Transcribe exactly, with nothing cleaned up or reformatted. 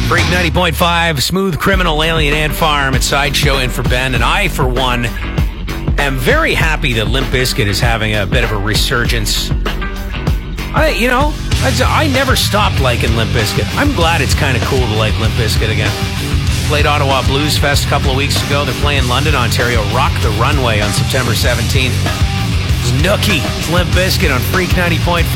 Freak ninety point five, Smooth Criminal, Alien Ant Farm at Sideshow in for Ben. And I, for one, am very happy that Limp Bizkit is having a bit of a resurgence. I, you know, I, I never stopped liking Limp Bizkit. I'm glad it's kind of cool to like Limp Bizkit again. Played Ottawa Blues Fest a couple of weeks ago. They're playing London, Ontario. Rock the Runway on September seventeenth. It's Nookie. It's Limp Bizkit on Freak ninety point five.